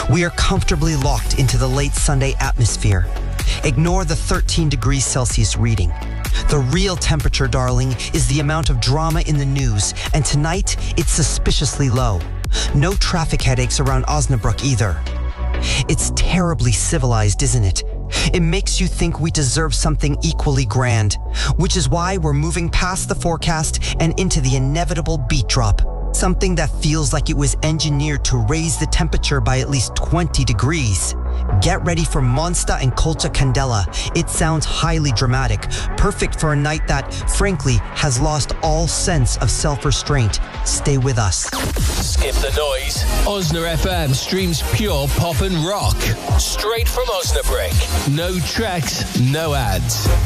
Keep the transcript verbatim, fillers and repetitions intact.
We are comfortably locked into the late Sunday atmosphere. Ignore the thirteen degrees Celsius reading. The real temperature, darling, is the amount of drama in the news, and tonight it's suspiciously low. No traffic headaches around Osnabrück either. It's terribly civilized, isn't it? It makes you think we deserve something equally grand, which is why we're moving past the forecast and into the inevitable beat drop. Something that feels like it was engineered to raise the temperature by at least twenty degrees. Get ready for Monsta and Colcha Candela. It sounds highly dramatic, perfect for a night that, frankly, has lost all sense of self-restraint. Stay with us. Skip the noise. Osna F M streams pure pop and rock. Straight from Osnabrück. No tracks, no ads.